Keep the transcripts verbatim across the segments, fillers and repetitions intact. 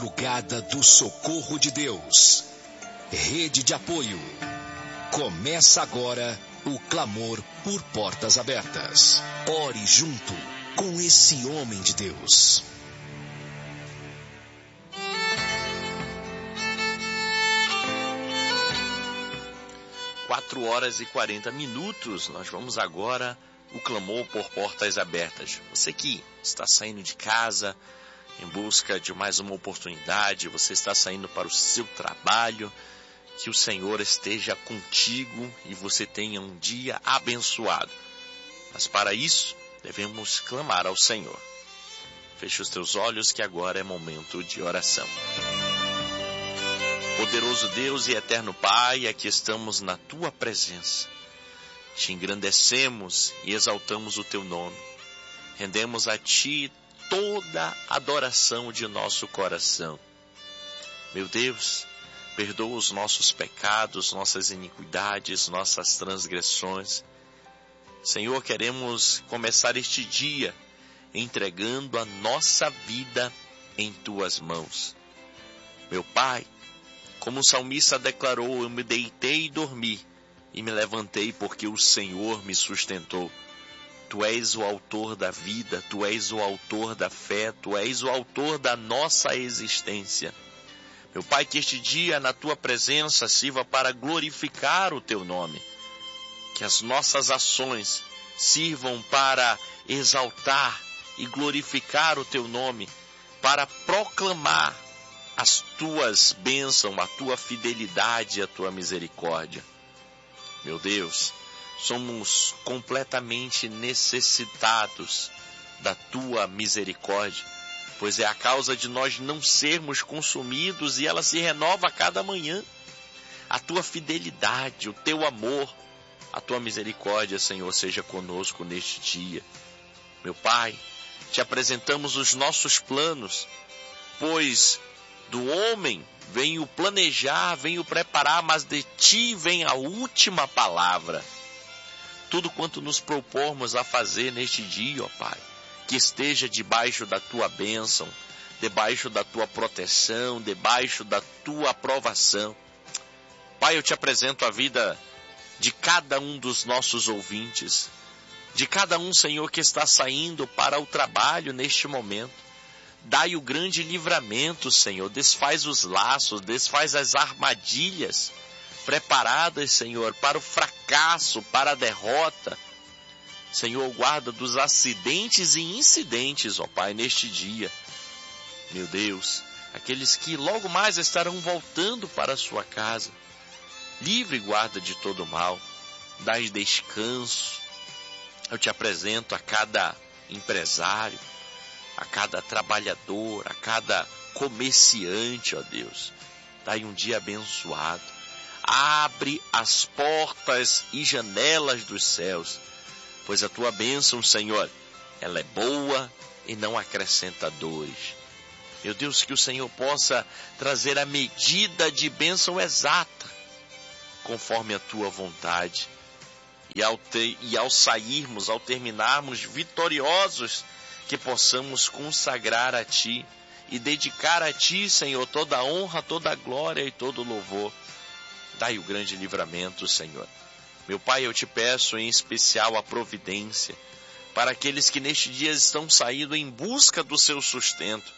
Madrugada do Socorro de Deus. Rede de apoio. Começa agora o clamor por portas abertas. Ore junto com esse homem de Deus. Quatro horas e quarenta minutos, nós vamos agora o clamor por portas abertas. Você que está saindo de casa em busca de mais uma oportunidade, você está saindo para o seu trabalho, que o Senhor esteja contigo e você tenha um dia abençoado. Mas para isso, devemos clamar ao Senhor. Feche os teus olhos que agora é momento de oração. Poderoso Deus e eterno Pai, aqui estamos na Tua presença. Te engrandecemos e exaltamos o Teu nome. Rendemos a Ti toda a adoração de nosso coração. Meu Deus, perdoa os nossos pecados, nossas iniquidades, nossas transgressões. Senhor, queremos começar este dia entregando a nossa vida em Tuas mãos. Meu Pai, como o salmista declarou, eu me deitei e dormi, e me levantei porque o Senhor me sustentou. Tu és o autor da vida, Tu és o autor da fé, Tu és o autor da nossa existência. Meu Pai, que este dia na Tua presença sirva para glorificar o Teu nome. Que as nossas ações sirvam para exaltar e glorificar o Teu nome, para proclamar as Tuas bênçãos, a Tua fidelidade e a Tua misericórdia. Meu Deus, somos completamente necessitados da Tua misericórdia, pois é a causa de nós não sermos consumidos e ela se renova a cada manhã. A Tua fidelidade, o Teu amor, a Tua misericórdia, Senhor, seja conosco neste dia. Meu Pai, Te apresentamos os nossos planos, pois do homem vem o planejar, vem o preparar, mas de Ti vem a última palavra. Tudo quanto nos propormos a fazer neste dia, ó Pai, que esteja debaixo da Tua bênção, debaixo da Tua proteção, debaixo da Tua aprovação. Pai, eu Te apresento a vida de cada um dos nossos ouvintes, de cada um, Senhor, que está saindo para o trabalho neste momento. Dai o grande livramento, Senhor, desfaz os laços, desfaz as armadilhas preparadas, Senhor, para o fracasso, para a derrota. Senhor, guarda dos acidentes e incidentes, ó Pai, neste dia. Meu Deus, aqueles que logo mais estarão voltando para a sua casa. Livre e guarda de todo mal, dai descanso. Eu Te apresento a cada empresário, a cada trabalhador, a cada comerciante, ó Deus. Dai um dia abençoado. Abre as portas e janelas dos céus, pois a Tua bênção, Senhor, ela é boa e não acrescenta dores. Meu Deus, que o Senhor possa trazer a medida de bênção exata, conforme a Tua vontade. E ao, ter, e ao sairmos, ao terminarmos vitoriosos, que possamos consagrar a Ti e dedicar a Ti, Senhor, toda a honra, toda a glória e todo o louvor. Dai o grande livramento, Senhor. Meu Pai, eu Te peço em especial a providência para aqueles que neste dia estão saindo em busca do seu sustento,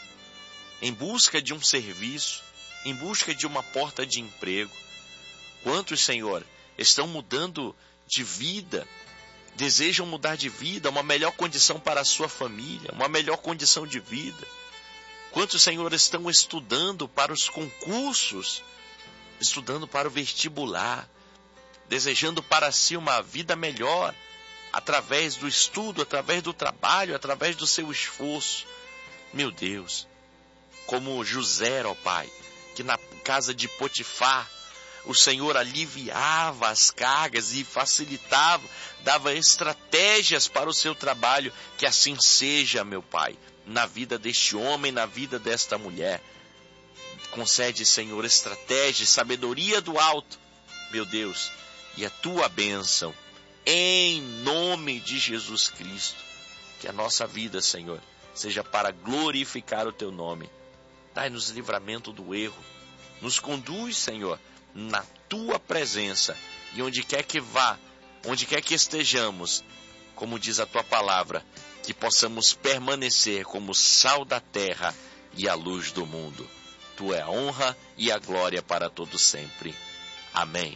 em busca de um serviço, em busca de uma porta de emprego. Quantos, Senhor, estão mudando de vida, desejam mudar de vida, uma melhor condição para a sua família, uma melhor condição de vida. Quantos, Senhor, estão estudando para os concursos, estudando para o vestibular, desejando para si uma vida melhor, através do estudo, através do trabalho, através do seu esforço. Meu Deus, como José, ó Pai, que na casa de Potifar, o Senhor aliviava as cargas e facilitava, dava estratégias para o seu trabalho. Que assim seja, meu Pai, na vida deste homem, na vida desta mulher. Concede, Senhor, estratégia, sabedoria do alto, meu Deus, e a Tua bênção, em nome de Jesus Cristo. Que a nossa vida, Senhor, seja para glorificar o Teu nome. Dai-nos livramento do erro. Nos conduz, Senhor, na tua presença. E onde quer que vá, onde quer que estejamos, como diz a tua palavra, que possamos permanecer como sal da terra e a luz do mundo. Tu é a honra e a glória para todo sempre. Amém.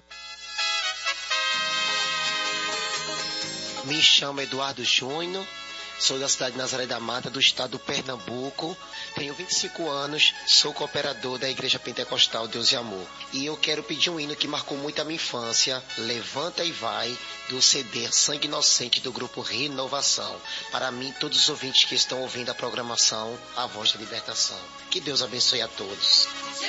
Me chamo Eduardo Júnior, sou da cidade de Nazaré da Mata, do estado do Pernambuco, tenho vinte e cinco anos, sou cooperador da Igreja Pentecostal Deus e Amor. E eu quero pedir um hino que marcou muito a minha infância, Levanta e Vai, do C D Sangue Inocente do grupo Renovação. Para mim, todos os ouvintes que estão ouvindo a programação, A Voz da Libertação. Que Deus abençoe a todos.